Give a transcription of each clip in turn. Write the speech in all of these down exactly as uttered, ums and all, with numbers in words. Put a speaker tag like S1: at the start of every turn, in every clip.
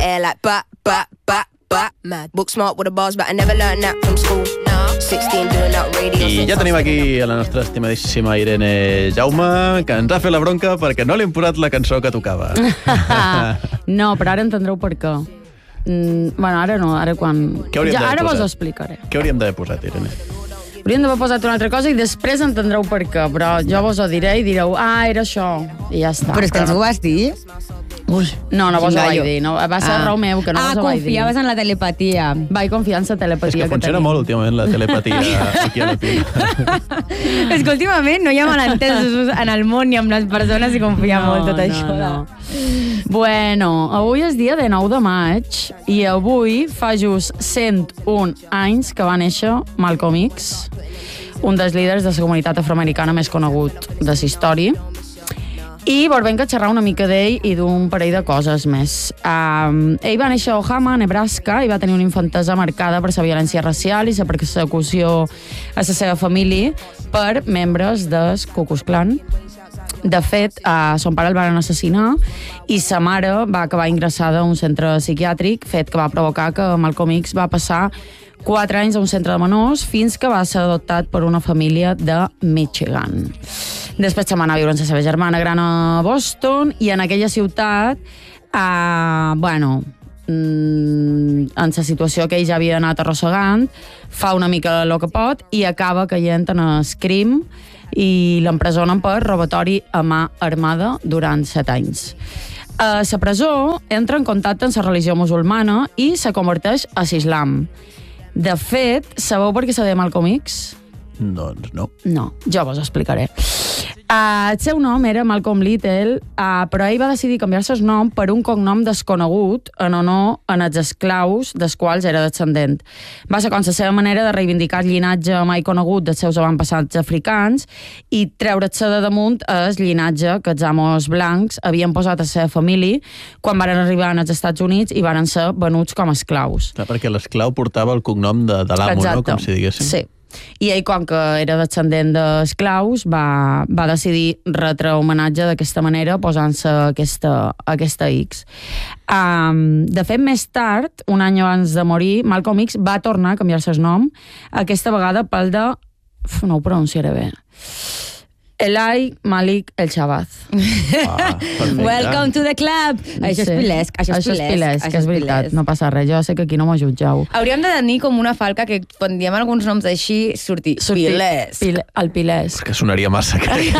S1: air like ba, ba, ba, ba. Mad. Book smart with the bars, but I never learned that from school. sixteen doing that radio.
S2: I ja tenim aquí a la nostra estimadíssima Irene Jaume, que ens ha fet la bronca perquè no li hem posat la cançó que tocava.
S3: No, però ara entendreu per què. Mm, bueno, ara no, ara quan... Ja, ara vos ho explicaré.
S2: Què hauríem d'haver posat, Irene?
S3: Hauríem d'haver posat una altra cosa i després entendreu per què, però jo vos ho diré i direu, ah, era això, i ja està.
S4: Però és que ens ho vas dir?
S3: Ui, no, no vos ho vaig dir, no, va ser
S4: ah.
S3: raó meu que no
S4: ah,
S3: vos ho vaig dir.
S4: Ah, confiaves en la telepatia.
S3: Vaig confiar en la telepatia
S2: que, que funciona
S3: tenim.
S2: molt últimament la telepatia aquí a la Pila.
S4: És que últimament no hi ha malentesos en el món ni amb les persones i confia
S3: no,
S4: molt tot
S3: no,
S4: això.
S3: No. Bueno, avui és dia de nou de maig i avui fa just cent un anys que va néixer Malcolm X, un dels líders de la comunitat afroamericana més conegut de la història. I volem que xerrar una mica d'ell i d'un parell de coses més. Um, ell va néixer a Omaha, Nebraska, i va tenir una infantesa marcada per la violència racial i la persecució a la seva família per membres del Ku Klux Klan. De fet, uh, son pare el van assassinar i sa mare va acabar ingressada a un centre psiquiàtric, fet que va provocar que Malcolm X va passar quatre anys a un centre de menors fins que va ser adoptat per una família de Michigan. Després se'n va anar a viure amb la seva germana gran a Boston i en aquella ciutat, eh, bueno, en la situació que ell ja havia anat arrossegant, fa una mica el que pot i acaba caient en el crim i l'empresonen per robatori a mà armada durant set anys. A la presó entra en contacte amb la religió musulmana i se converteix a l'islam. De fet, sabeu per què se deia Malcolm X?
S2: Doncs no.
S3: No, jo vos ho explicaré. Uh, el seu nom era Malcolm Little, uh, però ell va decidir canviar-se el nom per un cognom desconegut en honor a els esclaus dels quals era descendent. Va ser com la seva manera de reivindicar el llinatge mai conegut dels seus avantpassats africans i treure's de damunt el llinatge que els amos blancs havien posat a la seva família quan van arribar als Estats Units i van ser venuts com a esclaus.
S2: Clar, perquè l'esclau portava el cognom de, de l'amo, no? Com si diguéssim.
S3: Sí. I ell, com que era descendent d'esclaus, va, va decidir retre homenatge d'aquesta manera posant-se aquesta, aquesta X. Um, de fet, més tard, un any abans de morir, Malcolm X va tornar a canviar-se el nom, aquesta vegada pel de... Uf, no ho pronunciaré bé. Elai Malik El Shabazz.
S2: Ah,
S4: Welcome to the club! Això és
S3: Sí.
S4: pilesc, això és
S3: Això és
S4: pilesc.
S3: pilesc, que és veritat, no passa res. Jo sé que aquí no m'ho jutgeu.
S4: Hauríem de tenir com una falca que quan diem alguns noms així surti,
S3: Sortir-
S4: pilesc.
S3: Pile, el pilesc.
S2: És que sonaria massa, crec.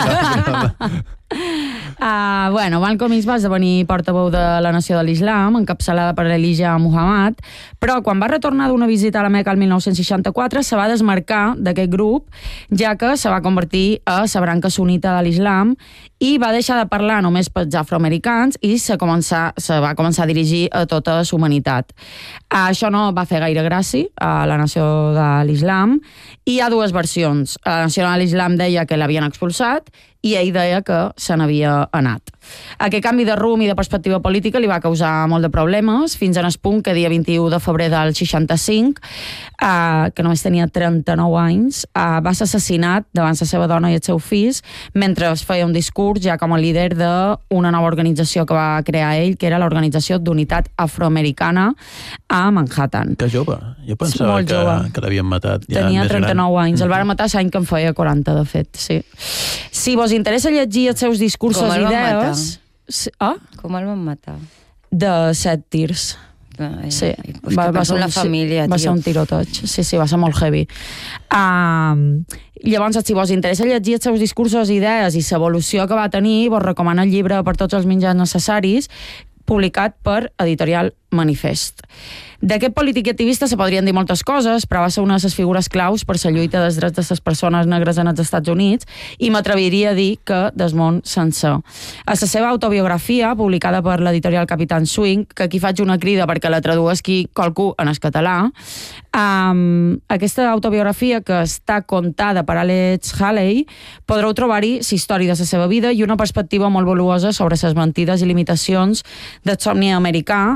S3: Uh, bueno, Malcolm X va esdevenir portaveu de la nació de l'Islam, encapçalada per Elijah Muhammad, però quan va retornar d'una visita a la Meca el mil nou-cents seixanta-quatre se va desmarcar d'aquest grup, ja que se va convertir a la branca sunita de l'Islam i va deixar de parlar només pels afroamericans i se, començar, se va començar a dirigir a tota la humanitat. Uh, això no va fer gaire gràcia a la nació de l'Islam i hi ha dues versions. La nació de l'Islam deia que l'havien expulsat i ell deia que se n'havia anat. Aquest canvi de rumb i de perspectiva política li va causar molt de problemes, fins en el punt que dia vint-i-u de febrer del seixanta-cinc, eh, que només tenia trenta-nou anys, eh, va ser assassinat davant la seva dona i el seu fill, mentre es feia un discurs ja com a líder d'una nova organització que va crear ell, que era l'Organització d'Unitat Afroamericana a Manhattan.
S2: Que jove. Jo pensava
S3: Molt
S2: que,
S3: jove.
S2: que l'havien matat ja
S3: Tenia
S2: més
S3: trenta-nou
S2: gran.
S3: anys. El van matar l'any que en feia quaranta, de fet, sí. Si vos interessa llegir els seus discursos
S4: Com
S3: i
S4: el van
S3: idees...
S4: matar?
S3: Sí, ah?
S4: Com el van matar?
S3: De set tirs.
S4: Ai,
S3: Sí,
S4: ai, pues va, va ser la família,
S3: va
S4: tio.
S3: ser un tiroteig, sí, sí, va ser molt heavy. Um, llavors, si vos interessa llegir els seus discursos, idees i l'evolució que va tenir, vos recomano el llibre Per tots els mitjans necessaris, publicat per Editorial Manifest. D'aquest polític i activista se podrien dir moltes coses, però va ser una de les figures claus per la lluita dels drets de les persones negres en els Estats Units i m'atreviria a dir que del món sencer. A la seva autobiografia, publicada per l'editorial Capitán Swing, que aquí faig una crida perquè la traduesqui qualcú en el català, um, aquesta autobiografia, que està contada per Alex Haley, podreu trobar-hi la història de la seva vida i una perspectiva molt valuosa sobre les mentides i limitacions del somni americà i sobre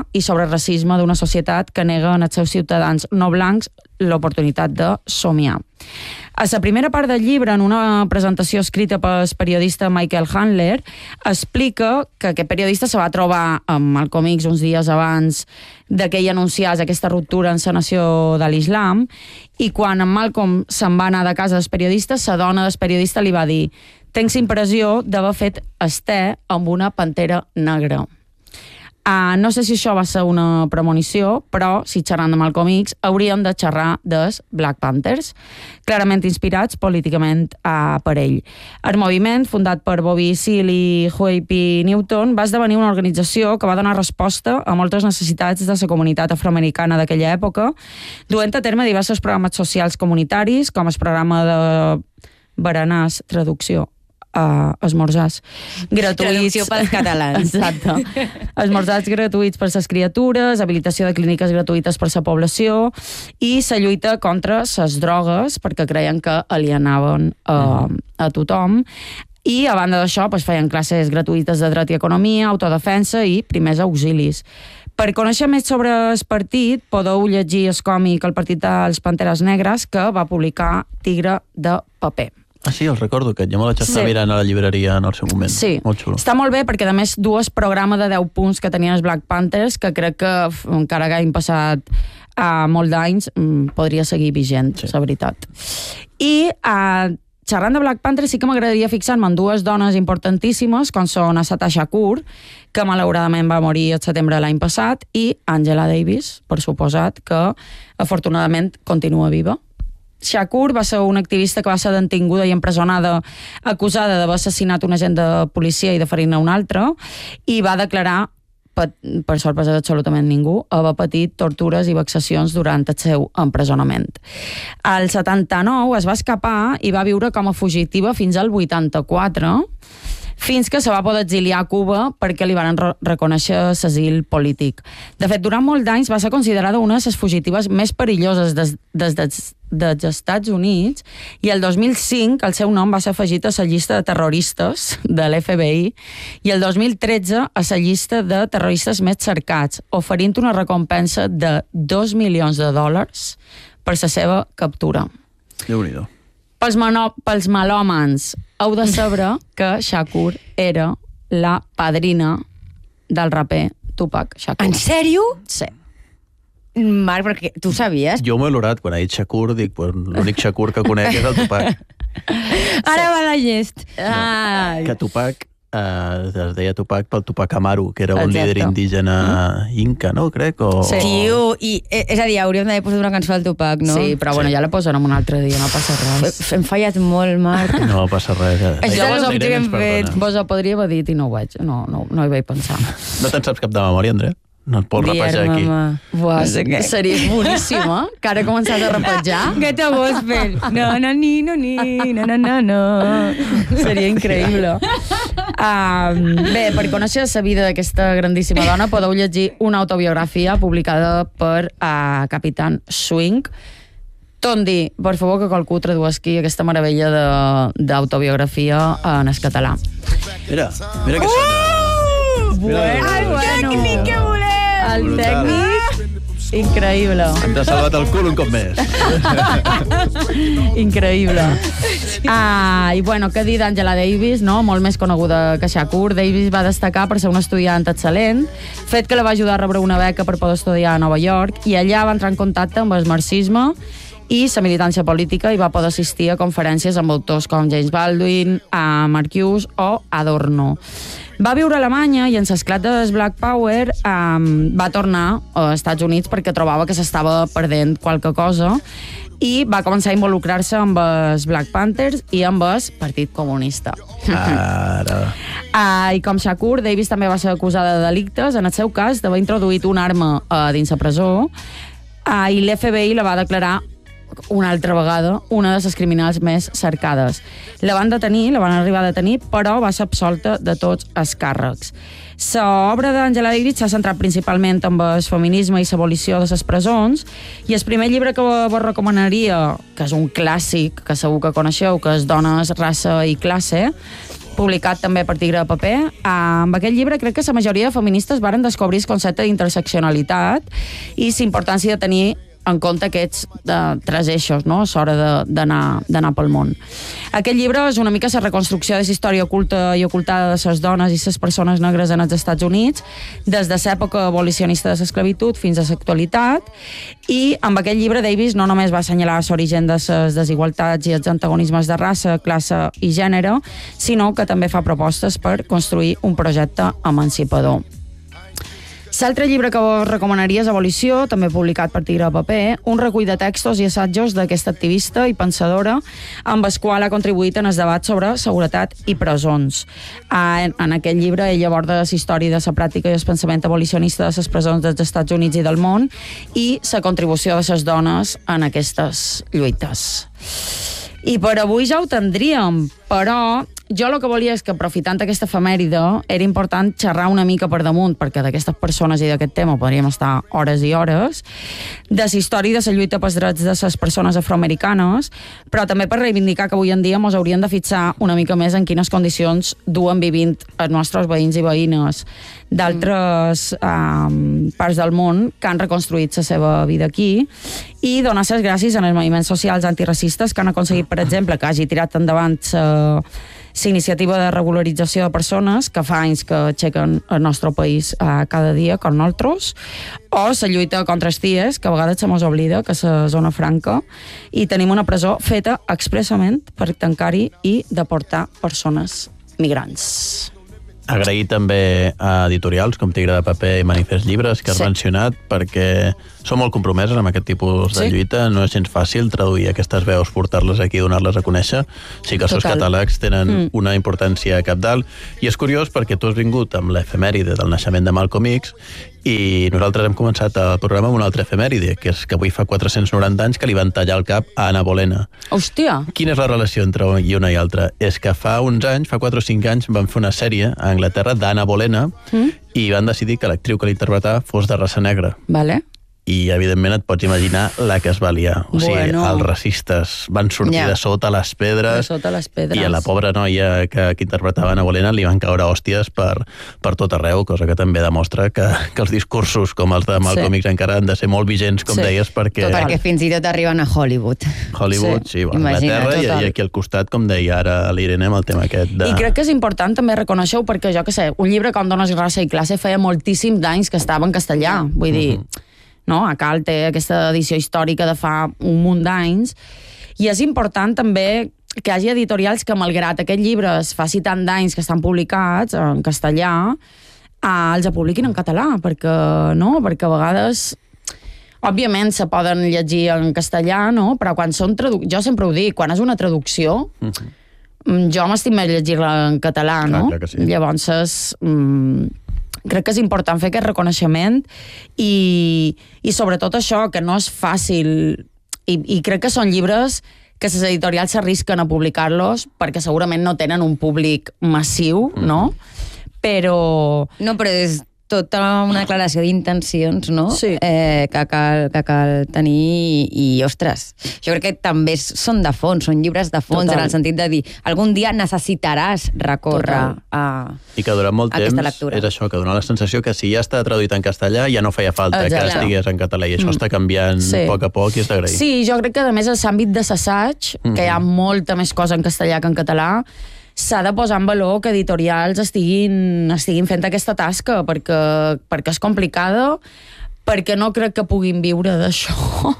S3: el racisme d'una societat que nega als seus ciutadans no blancs l'oportunitat de somiar. A la primera part del llibre, en una presentació escrita pel periodista Michael Handler, explica que aquest periodista se va trobar amb Malcolm X uns dies abans de que ell anunciés aquesta ruptura en la nació de l'islam, i quan en Malcolm se'n va anar de casa del periodista, la dona del periodista li va dir: «Tens impressió d'haver fet esté amb una pantera negra». Uh, no sé si això va ser una premonició, però si xerrant de Malcolm X hauríem de xerrar dels Black Panthers, clarament inspirats políticament uh, per ell. El moviment, fundat per Bobby Seale i Huey P. Newton, va esdevenir una organització que va donar resposta a moltes necessitats de la comunitat afroamericana d'aquella època, duent a terme diversos programes socials comunitaris, com el programa de berenars, traducció, Uh, esmorzars gratuïts.
S4: Traducció pels catalans.
S3: Exacte. Esmorzars gratuïts per les criatures, habilitació de clíniques gratuïtes per la població i la lluita contra les drogues, perquè creien que alienaven uh, a tothom. I, a banda d'això, pues, feien classes gratuïtes de dret i economia, autodefensa i primers auxilis. Per conèixer més sobre el partit, podeu llegir el còmic El partit dels Panteres Negres, que va publicar Tigre de Paper.
S2: Ah, sí, el recordo, que jo me l'haig estat
S3: Sí.
S2: mirant a la llibreria en el seu moment.
S3: Sí,
S2: Molt xulo.
S3: està molt bé perquè a més dues programa de deu punts que tenien els Black Panthers, que crec que f, encara que hagin passat uh, molt d'anys, mm, podria seguir vigent,
S2: Sí.
S3: la veritat. I uh, xerrant de Black Panthers sí que m'agradaria fixar-me en dues dones importantíssimes, com són Assata Shakur, que malauradament va morir el setembre de l'any passat, i Angela Davis, per suposat, que afortunadament continua viva. Shakur va ser una activista que va ser detinguda i empresonada acusada d'haver assassinat un agent de policia i de ferir-ne un altre, i va declarar, per, per sorpresa d'absolutament ningú, haver patit tortures i vexacions durant el seu empresonament. Al setanta-nou es va escapar i va viure com a fugitiva fins al vuitanta-quatre, fins que se va poder exiliar a Cuba perquè li van re reconèixer l'asil polític. De fet, durant molts d'anys va ser considerada una de les fugitives més perilloses des, des, des, dels Estats Units, i el dos mil cinc el seu nom va ser afegit a la llista de terroristes de l'F B I i el dos mil tretze a la llista de terroristes més cercats, oferint una recompensa de dos milions de dòlars per la seva captura.
S2: Déu-n'hi-do.
S3: Pels, pels melòmans, heu de saber que Shakur era la padrina del raper Tupac Shakur.
S4: En sèrio?
S3: Sí.
S4: Marc, perquè tu sabies?
S2: Jo m'he olorat quan ha dit Shakur, dic, pues, l'únic Shakur que conec és el Tupac.
S4: Ara va la llest.
S3: Ai.
S2: Que Tupac eh, es deia Tupac pel Tupac Amaru, que era un
S3: Exacte.
S2: líder indígena inca, no? Crec, o...
S3: Sí.
S4: Tio, i, eh, és a dir, hauríem d'haver posat una cançó del Tupac, no?
S3: Sí, però bueno,
S2: Sí.
S3: ja la posarem un altre dia, no passa res.
S4: Hem fallat molt, Marc.
S2: No passa res. Ja.
S4: Això
S2: La
S4: és
S2: Irene
S4: el que
S2: ens
S4: hem fet.
S2: perdona.
S3: Vos ho podria haver dit i no ho vaig, no, no, no hi vaig pensar.
S2: No te'n saps cap de memòria, André? No et pots rapejar aquí.
S3: Buah,
S4: No sé què.
S3: seria boníssim, eh? Que ara començat a rapejar.
S4: Què te vols fer? No, no, ni, no, ni, no, no, no, no.
S3: Seria increïble. Um, bé, per conèixer la vida d'aquesta grandíssima dona podeu llegir una autobiografia publicada per uh, Capitán Swing. Tondi, per favor, que qualcú traduesqui aquesta meravella d'autobiografia en el català.
S2: Mira, mira que sona.
S3: Bueno,
S4: El tècnic que volem!
S3: El
S2: Brutal.
S3: tècnic, increïble.
S2: Ens ha salvat el cul un cop més.
S3: Increïble. Ah, i bueno, què dir d'Angela Davis, no? Molt més coneguda que Shakur. Davis va destacar per ser una estudiant excel·lent, fet que la va ajudar a rebre una beca per poder estudiar a Nova York, i allà va entrar en contacte amb el marxisme i la militància política, i va poder assistir a conferències amb autors com James Baldwin, a Marcuse o Adorno. Va viure a Alemanya i en l'esclat del Black Power um, va tornar als Estats Units perquè trobava que s'estava perdent qualque cosa, i va començar a involucrar-se amb els Black Panthers i amb el Partit Comunista.
S2: Ara...
S3: Uh, I com Shakur, Davis també va ser acusada de delictes, en el seu cas d'haver introduït una arma uh, dins la presó, uh, i l'F B I la va declarar una altra vegada una de les criminals més cercades. La van detenir, la van arribar a detenir, però va ser absolta de tots els càrrecs. L'obra d'Angela Davis s'ha centrat principalment en el feminisme i l'abolició de les presons, i el primer llibre que vos recomanaria, que és un clàssic, que segur que coneixeu, que és Dones, raça i classe, publicat també per Tigre de Paper. Uh, amb aquest llibre crec que la majoria de feministes varen descobrir el concepte d'interseccionalitat i la importància de tenir en compte aquests de, tres eixos, no?, a l'hora d'anar pel món. Aquest llibre és una mica la reconstrucció de la història oculta i ocultada de les dones i les persones negres en els Estats Units, des de l'època abolicionista de l'esclavitud fins a l'actualitat, i amb aquest llibre Davis no només va assenyalar l'origen de les desigualtats i els antagonismes de raça, classe i gènere, sinó que també fa propostes per construir un projecte emancipador. L'altre llibre que vos recomanaria és Abolició, també publicat per Tigre de Paper, un recull de textos i assajos d'aquesta activista i pensadora amb el qual ha contribuït en el debat sobre seguretat i presons. En, en aquest llibre ella aborda la història de la pràctica i el pensament abolicionista de les presons dels Estats Units i del món i la contribució de les dones en aquestes lluites. I per avui ja ho tindríem, però jo el que volia és que, aprofitant aquesta efemèride, era important xerrar una mica per damunt, perquè d'aquestes persones i d'aquest tema podríem estar hores i hores, de la història de la lluita pels drets de les persones afroamericanes, però també per reivindicar que avui en dia ens hauríem de fixar una mica més en quines condicions duen vivint els nostres veïns i veïnes d'altres um, parts del món que han reconstruït la seva vida aquí, i donar les gràcies als moviments socials antiracistes que han aconseguit, per exemple, que hagi tirat endavant la iniciativa de regularització de persones que fa anys que aixequen el nostre país uh, cada dia, com nosaltres, o la lluita contra els T I E S, que a vegades se mos oblida, que és la zona franca, i tenim una presó feta expressament per tancar-hi i deportar persones migrants.
S2: Agrair també a editorials com Tigre de Paper i Manifest Llibres, que has sí. mencionat, perquè som molt compromeses amb aquest tipus de sí. lluita. No és gens fàcil traduir aquestes veus, portar-les aquí i donar-les a conèixer. Sí que els seus catàlegs tenen mm. una importància capdalt. I és curiós perquè tu has vingut amb l'efemèride del naixement de Malcolm X i nosaltres hem començat el programa amb una altra efemèride, que és que avui fa quatre-cents noranta anys que li van tallar el cap a Anna Bolena.
S3: Hòstia!
S2: Quina és la relació entre una i altra? És que fa uns anys, fa quatre o cinc anys, van fer una sèrie a Anglaterra d'Anna Bolena mm. i van decidir que l'actriu que l'interpretava fos de raça negra.
S3: Vale.
S2: I, evidentment, et pots imaginar la que es va liar. O sigui, bueno. els racistes van sortir yeah. de sota les pedres,
S3: de sota les pedres
S2: i a la pobra noia que, que interpretava Anna Bolena li van caure hòsties per, per tot arreu, cosa que també demostra que, que els discursos com els de Malcolm sí. X encara han de ser molt vigents, com sí. deies, perquè...
S4: Tot perquè fins i tot arriben a Hollywood.
S2: Hollywood, sí, sí bueno, Anglaterra, i, i aquí al costat, com deia ara l'Irene, amb el tema aquest de...
S3: I crec que és important també reconèixer-ho, perquè jo que sé, un llibre com Dones, raça i classe feia moltíssims d'anys que estava en castellà, vull dir... Uh-huh. No? A Cal té aquesta edició històrica de fa un munt d'anys, i és important també que hi hagi editorials que, malgrat aquest llibre es faci tant d'anys que estan publicats en castellà, eh, els publiquin en català, perquè, no? perquè a vegades, òbviament, se poden llegir en castellà, no? Però quan són traduc... jo sempre ho dic, quan és una traducció, uh-huh. jo m'estim més llegir-la en català,
S2: clar,
S3: no?
S2: clar que sí.
S3: Llavors és... Mm, crec que és important fer aquest reconeixement i, i sobretot això, que no és fàcil, i, i crec que són llibres que les editorials s'arrisquen a publicar-los perquè segurament no tenen un públic massiu, no? Però...
S4: No, però és tota una declaració d'intencions, no?
S3: Sí.
S4: Eh, que, cal, que cal tenir i, i, ostres, jo crec que també són de fons, són llibres de fons, total. En el sentit de dir, algun dia necessitaràs recórrer total. A
S2: i que durant molt temps lectura. És això, que dona la sensació que si ja està traduït en castellà ja no feia falta exacte. Que estigués en català, i això mm. està canviant sí. a poc a poc i és d'agrair.
S3: Sí, jo crec que a més a l'àmbit de l'assaig, mm. que hi ha molta més cosa en castellà que en català, s'ha de posar en valor que editorials estiguin, estiguin fent aquesta tasca, perquè, perquè és complicada, perquè no crec que puguin viure d'això.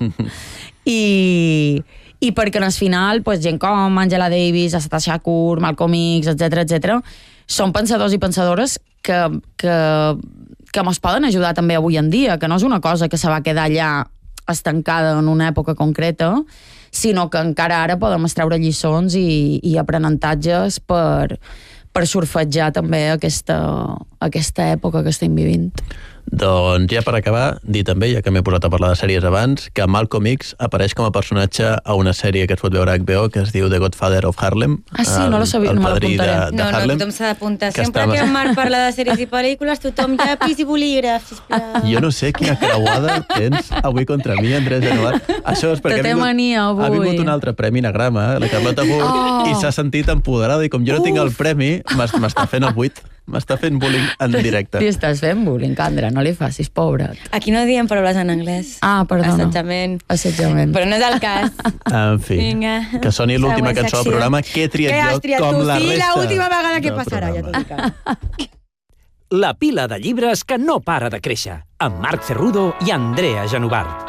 S3: I, i perquè al final pues, gent com Angela Davis, Assata Shakur, Malcolm X, etcètera etcètera, són pensadors i pensadores que, que, que ens poden ajudar també avui en dia, que no és una cosa que se va quedar allà estancada en una època concreta, sinó que encara ara podem extreure lliçons i, i aprenentatges per, per surfejar també aquesta, aquesta època que estem vivint.
S2: Doncs ja per acabar, dir també, ja que m'he posat a parlar de sèries abans, que Malcolm X apareix com a personatge a una sèrie que es pot veure a H B O que es diu The Godfather of Harlem.
S3: Ah, sí, no la sabia, no me l'apuntaré.
S2: De, de
S4: no,
S2: Harlem,
S4: no, tothom s'ha d'apuntar. Sempre
S2: està...
S4: que en Marc parla de sèries i pel·lícules, tothom llapis i bolígraf, sisplau.
S2: Jo no sé quina creuada tens avui contra mi, Andrés Genovar. Això és perquè
S3: Te té
S2: ha vingut,
S3: mania avui.
S2: ha vingut un altre premi Nagrama, la Carlota Gurt,
S3: Oh.
S2: i s'ha sentit empoderada, i com jo no tinc el premi, m'es- m'està fent el buit. M'està fent bullying en directe.
S3: Li estàs fent bullying, Candra, no li facis, pobret.
S4: Aquí no diem paraules en anglès.
S3: Ah, perdona.
S4: Assetjament.
S3: Assetjament.
S4: Però no és el cas.
S2: En fi,
S4: Vinga.
S2: que soni l'última
S4: Següent
S2: cançó del
S4: secció.
S2: programa que he triat
S4: Què has
S2: jo
S4: triat
S2: com
S4: tu?
S2: la
S4: Sí,
S2: resta
S4: l'última vegada que
S2: del
S4: passarà, ja t'ho
S2: programa.
S4: dic.
S5: La pila de llibres que no para de créixer, amb Marc Cerrudo i Andrea Genovart.